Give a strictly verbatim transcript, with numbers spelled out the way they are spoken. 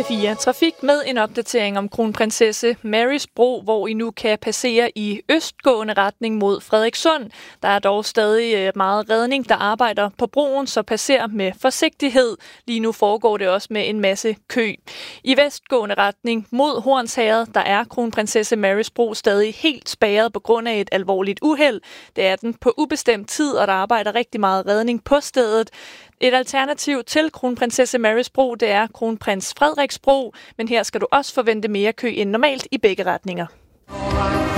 P fire Trafik med en opdatering om Kronprinsesse Marys Bro, hvor I nu kan passere i østgående retning mod Frederikssund. Der er dog stadig meget redning, der arbejder på broen, så passer med forsigtighed. Lige nu foregår det også med en masse kø. I vestgående retning mod Hornsherred, der er Kronprinsesse Marys Bro stadig helt spærret på grund af et alvorligt uheld. Det er den på ubestemt tid, og der arbejder rigtig meget redning på stedet. Et alternativ til Kronprinsesse Marys Bro, det er Kronprins Frederiks Bro, men her skal du også forvente mere kø end normalt i begge retninger.